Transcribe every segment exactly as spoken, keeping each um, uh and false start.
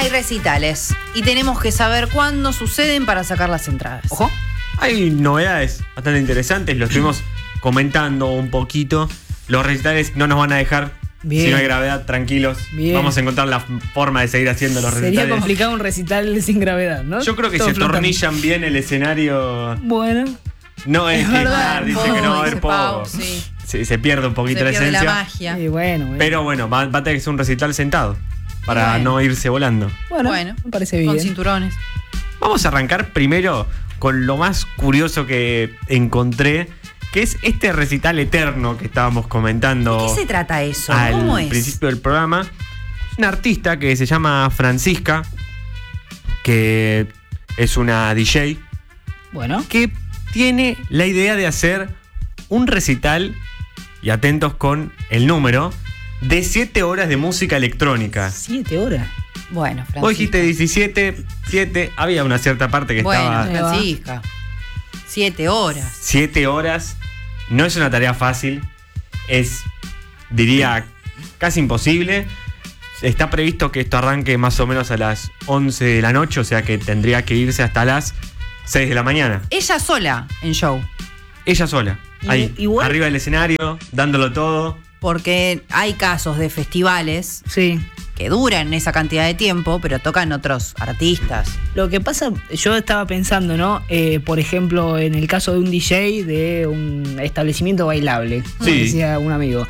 Hay recitales y tenemos que saber cuándo suceden para sacar las entradas. Ojo. Hay novedades bastante interesantes, lo estuvimos comentando un poquito. Los recitales no nos van a dejar, Bien. si no hay gravedad, tranquilos. Bien. Vamos a encontrar la forma de seguir haciendo los recitales. Sería complicado un recital sin gravedad, ¿no? Yo creo que Todo se flotando. tornillan bien el escenario. Bueno. No es, Es que verdad. claro, dice que no va a haber Dice Pau, poco. sí. Se, se pierde un poquito Se la pierde esencia. la magia. Y bueno, bueno. Pero bueno, va, va a tener que ser un recital sentado para Bueno. no irse volando. bueno, Bueno, me parece bien. Con cinturones. Vamos a arrancar primero con lo más curioso que encontré, que es este recital eterno que estábamos comentando. ¿De qué se trata eso? Al ¿Cómo es? principio del programa. Una artista que se llama Francisca, que es una D J, Bueno. que tiene la idea de hacer un recital, y atentos con el número, de siete horas de música electrónica. Siete horas. Bueno, Francisca. Vos dijiste diecisiete, siete, había una cierta parte que Bueno, estaba Francisca. Siete horas. siete horas. No es una tarea fácil, es, diría, casi imposible. Está previsto que esto arranque más o menos a las once de la noche, o sea que tendría que irse hasta las seis de la mañana. Ella sola en show. Ella sola, Y- ahí, igual- arriba del escenario, dándolo todo. Porque hay casos de festivales Sí. que duran esa cantidad de tiempo, pero tocan otros artistas. Lo que pasa, yo estaba pensando, ¿no? Eh, por ejemplo, en el caso de un D J de un establecimiento bailable, como Sí. decía un amigo.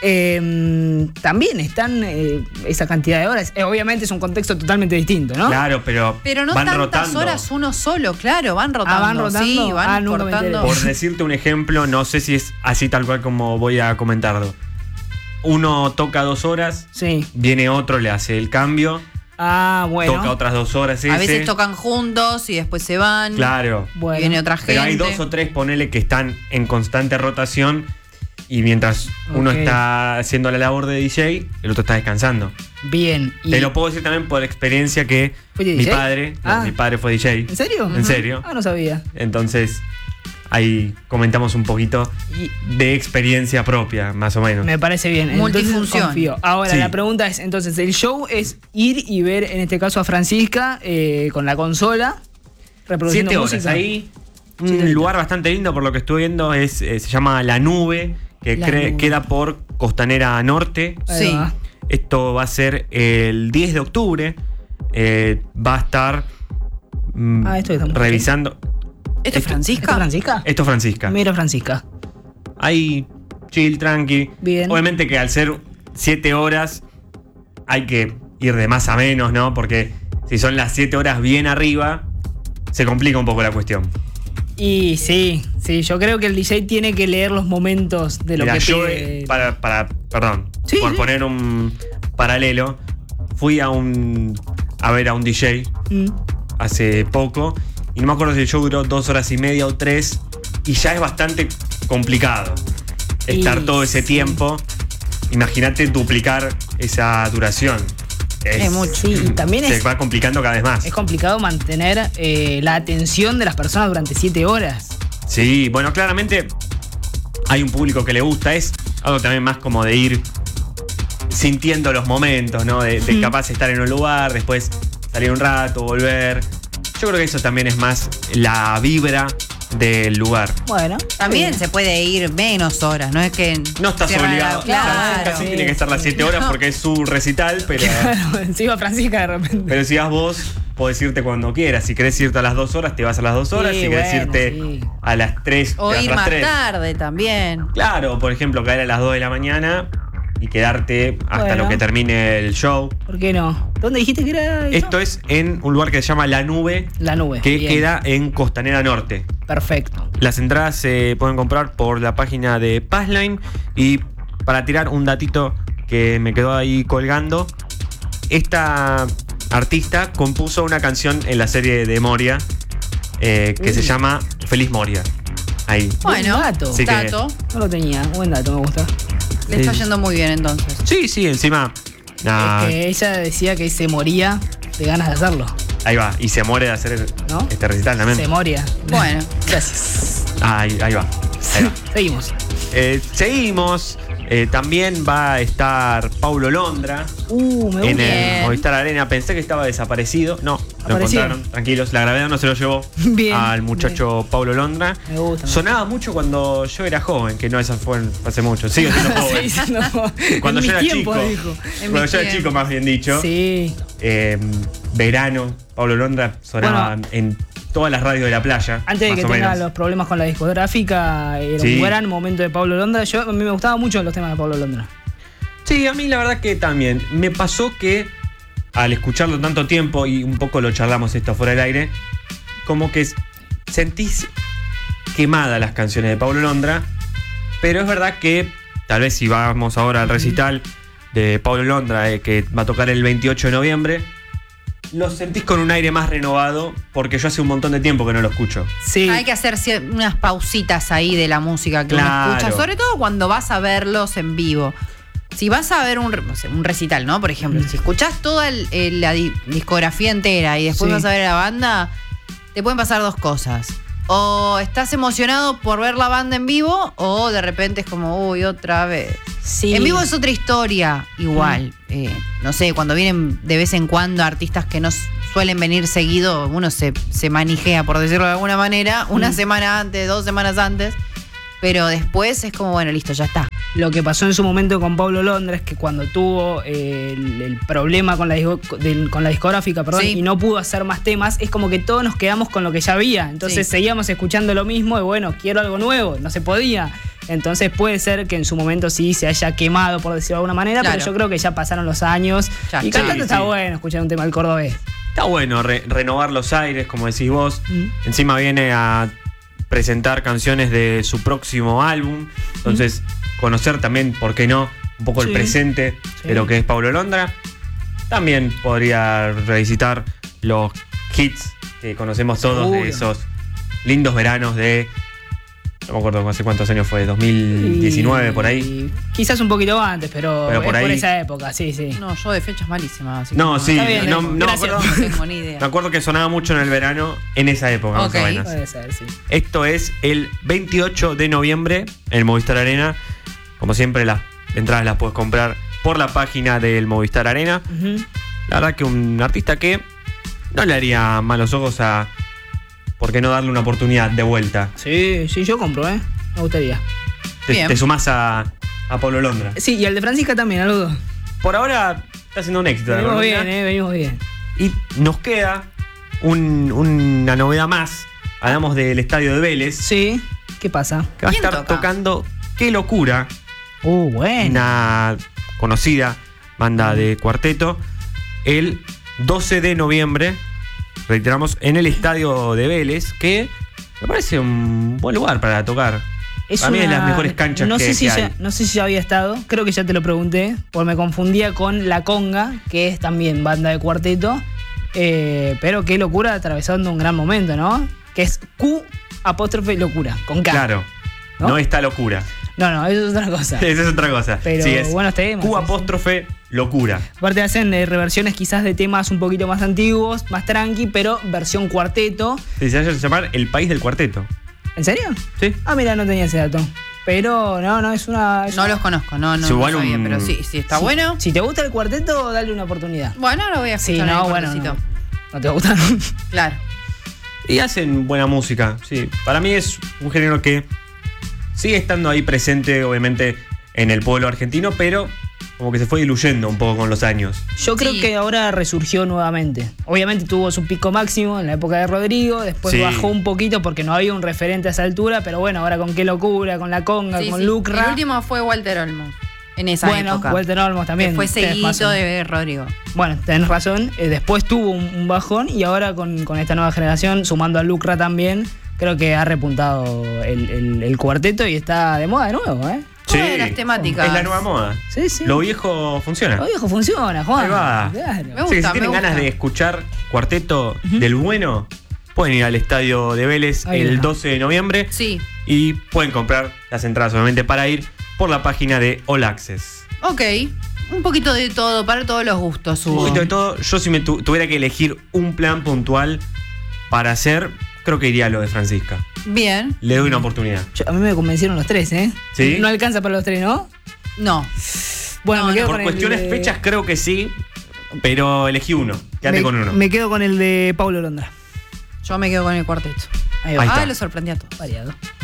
Eh, también están eh, esa cantidad de horas. Eh, obviamente es un contexto totalmente distinto, ¿no? Claro, pero, Pero no van tantas rotando. horas uno solo, claro, van rotando. van rotando. Sí, van Ah, nunca me cortando. enteré. Por decirte un ejemplo, no sé si es así tal cual como voy a comentarlo. Uno toca dos horas, Sí. viene otro, le hace el cambio, Ah, bueno. toca otras dos horas ese. A veces tocan juntos y después se van. Claro. Bueno. Y viene otra gente. Pero hay dos o tres, ponele, que están en constante rotación y mientras uno Ok. está haciendo la labor de D J, el otro está descansando. Bien. Y- Te lo puedo decir también por experiencia que ¿Fuiste mi D J? padre, no, Ah. mi padre fue D J. ¿En serio? ¿En serio? Ah, no sabía. Entonces, ahí comentamos un poquito Y de experiencia propia, más o menos. me parece bien. Entonces Multifunción. confío. Ahora, Sí. la pregunta es, entonces, el show es ir y ver, en este caso, a Francisca eh, con la consola, reproduciendo Siete horas música. ahí. Un Siete horas. lugar bastante lindo, por lo que estuve viendo, es, eh, se llama La Nube, que La cre- Nube. queda por Costanera Norte. Ahí Sí. va. Esto va a ser el diez de octubre. Eh, va a estar mm, Ah, esto está muy revisando. ¿Esto es Francisca? ¿Esto es Francisca? Esto es Francisca. Mira, Francisca. Ahí, chill, tranqui. Bien. Obviamente que al ser siete horas, hay que ir de más a menos, ¿no? Porque si son las siete horas bien arriba, se complica un poco la cuestión. Y sí, sí, yo creo que el D J tiene que leer los momentos de lo Mira, que yo, pide. eh, para, para, perdón, Sí, por sí. poner un paralelo, fui a un a ver a un D J Mm. hace poco y no me acuerdo si el show duró dos horas y media o tres y ya es bastante complicado estar Y todo ese sí. tiempo. Imagínate duplicar esa duración. Es mucho. Sí, y también se es, va complicando cada vez más. es complicado mantener eh, la atención de las personas durante siete horas. Sí, bueno, claramente hay un público que le gusta. Es algo también más como de ir sintiendo los momentos, ¿no? De, de Mm. capaz estar en un lugar, después salir un rato, volver. Yo creo que eso también es más la vibra del lugar. Bueno. También bien. se puede ir menos horas, no es que. No estás cierran la- obligado. Claro. Casi tiene que estar las siete horas No. porque es su recital, pero, Claro, encima Francisca de repente. pero si vas vos, podés irte cuando quieras. Si querés irte a las dos horas, te vas a las dos horas. Sí, si querés bueno, irte sí. a las tres, O te vas ir a las más tres. tarde también. Claro, por ejemplo, caer a las dos de la mañana y quedarte hasta Bueno. lo que termine el show. ¿Por qué no? ¿Dónde dijiste que era esto? Esto es en un lugar que se llama La Nube, La Nube. que Bien. queda en Costanera Norte. Perfecto. Las entradas se pueden comprar por la página de Passline. Y para tirar un datito que me quedó ahí colgando, esta artista compuso una canción en la serie de Moria eh, que Uy. se llama Feliz Moria. Ahí. Bueno, Buen dato. Sí que- dato. No lo tenía. Buen dato, me gusta. Le está Sí. yendo muy bien entonces. Sí, sí, encima. nah, Es que ella decía que se moría de ganas de hacerlo. Ahí va, y se muere de hacer ¿No? este recital también. Se moría. Bueno. Gracias. Ah, ahí, ahí va. Ahí va. Seguimos. Eh, seguimos. Eh, también va a estar Paulo Londra Uh, me en gusta. el Movistar Arena. Pensé que estaba desaparecido. No, lo Apareció. encontraron. Tranquilos, la gravedad no se lo llevó Bien, al muchacho Paulo Londra. Me gusta. Sonaba mucho cuando yo era joven, que no, esa fue hace mucho. Sigo siendo joven. Sí, no. Cuando En yo mis era tiempos, chico. dijo. En Cuando mis yo era chico, tiempos. más bien dicho. Sí. Eh, verano, Paulo Londra sonaba Bueno. en todas las radios de la playa. Antes de más que o tenga menos. los problemas con la discográfica, era Sí. un gran momento de Pablo Londra. Yo, a mí me gustaban mucho los temas de Pablo Londra. Sí, a mí la verdad que también. Me pasó que al escucharlo tanto tiempo, y un poco lo charlamos esto fuera del aire, como que sentís quemadas las canciones de Paulo Londra, pero es verdad que tal vez si vamos ahora al recital de Paulo Londra, eh, que va a tocar el veintiocho de noviembre, lo sentís con un aire más renovado, porque yo hace un montón de tiempo que no lo escucho. Sí. Hay que hacer cier- unas pausitas ahí de la música que uno Claro. escucha, sobre todo cuando vas a verlos en vivo. Si vas a ver un, re- no sé, un recital, ¿no? Por ejemplo, si escuchás toda el- el- la di- discografía entera y después Sí. vas a ver a la banda, te pueden pasar dos cosas. O estás emocionado por ver la banda en vivo, o de repente es como, uy, otra vez. Sí. En vivo es otra historia, igual. Eh, no sé, cuando vienen de vez en cuando artistas que no s- suelen venir seguido, uno se, se manijea, por decirlo de alguna manera, una Mm. semana antes, dos semanas antes. Pero después es como, bueno, listo, ya está. Lo que pasó en su momento con Pablo Londra es que cuando tuvo eh, el, el problema con la, disco- del- con la discográfica, perdón, Sí. y no pudo hacer más temas, es como que todos nos quedamos con lo que ya había. Entonces Sí. seguíamos escuchando lo mismo y bueno, quiero algo nuevo, no se podía. Entonces puede ser que en su momento sí se haya quemado, por decirlo de alguna manera, Claro. pero yo creo que ya pasaron los años. Ya y está. cantando Sí, está sí. bueno escuchar un tema del cordobés. Está bueno re- renovar los aires, como decís vos. Mm. Encima viene a presentar canciones de su próximo álbum. Entonces, conocer también, ¿por qué no? Un poco Sí. el presente Sí. de lo que es Paulo Londra. También podría revisitar los hits que conocemos todos Seguro. de esos lindos veranos de. No me acuerdo hace cuántos años fue, dos mil diecinueve, Y- por ahí. Quizás un poquito antes, pero, Pero es por por ahí. esa época, sí, sí. No, yo de fechas malísimas. así No, que sí, Está bien, no, eh, no me gracias. acuerdo. No tengo ni idea. Me acuerdo que sonaba mucho en el verano, en esa época, Ok. más o menos. Puede ser, sí. Esto es el veintiocho de noviembre en el Movistar Arena. Como siempre, las entradas las puedes comprar por la página del Movistar Arena. Ujú. La verdad que un artista que no le haría malos ojos a... ¿Por qué no darle una oportunidad de vuelta? Sí, sí, yo compro, ¿eh? Me gustaría. Te, Bien. te sumás a, a Pablo Londra. Sí, y el de Francisca también, a los dos. Por ahora está haciendo un éxito. la Venimos verdad. bien, ¿eh? Venimos bien. Y nos queda un- una novedad más. Hablamos del estadio de Vélez, Sí, ¿qué pasa? que va a ¿Quién estar toca? tocando Qué Locura, Uh, bueno. una conocida banda de cuarteto, el doce de noviembre, reiteramos, en el estadio de Vélez, que me parece un buen lugar para tocar. Para mí es de las mejores canchas no que- sé si que ya, hay. No sé si ya había estado, creo que ya te lo pregunté, porque me confundía con La Conga, que es también banda de cuarteto, eh, pero qué locura atravesando un gran momento, ¿no? Que es Q apóstrofe locura, con K. Claro, ¿No? no, está locura. No, no, eso es otra cosa. Esa es otra cosa. Pero sí, es buenos temas, Q sí, sí. apóstrofe locura. Aparte hacen eh, reversiones quizás de temas un poquito más antiguos, más tranqui, pero versión cuarteto. Sí, se va a llamar El País del Cuarteto. ¿En serio? Sí. Ah, mira, no tenía ese dato. Pero no, no, es una... es No una- los conozco, no, no, Su no álbum- sabía, pero sí, sí, está si- bueno. Si te gusta el cuarteto, dale una oportunidad. Bueno, ahora voy a Sí, escuchar no, el bueno, cortecito. no, no te va a gustar. Claro. Y hacen buena música, sí. Para mí es un género que sigue estando ahí presente, obviamente, en el pueblo argentino, pero como que se fue diluyendo un poco con los años. Yo creo Sí. que ahora resurgió nuevamente. Obviamente tuvo su pico máximo en la época de Rodrigo, después Sí. bajó un poquito porque no había un referente a esa altura, pero bueno, ahora con Qué Locura, con La Conga, Sí, con sí. Lucra. El último fue Walter Olmos. En esa bueno, época. Walter Olmos también. Que fue tenés seguido razón. de Rodrigo. Bueno, tenés razón. eh, después tuvo un, un bajón y ahora con, con esta nueva generación, sumando a Lucra también, creo que ha repuntado el, el- el cuarteto y está de moda de nuevo, ¿eh? Una de las temáticas. Es la nueva moda. Sí, sí. Lo viejo funciona. Lo viejo funciona, Juan. Ahí va. Claro. Me Así que gusta, si me tienen gusta. ganas de escuchar cuarteto del bueno, pueden ir al estadio de Vélez Ahí el está. doce de noviembre Sí. y pueden comprar las entradas obviamente para ir por la página de All Access. Ok. Un poquito de todo, para todos los gustos Un hubo. poquito de todo. Yo si me tu- tuviera que elegir un plan puntual para hacer, creo que iría a lo de Francisca. Bien. Le doy una oportunidad. Yo- a mí me convencieron los tres, ¿eh? ¿Sí? No alcanza para los tres, ¿no? No. Bueno, No, me quedo Por con cuestiones el de- fechas creo que sí, pero elegí uno. Quédate me, con uno. Me quedo con el de Paulo Londra. Yo me quedo con el cuarteto. Ahí Ahí va. está. Ah, lo sorprendí a todos. Variado.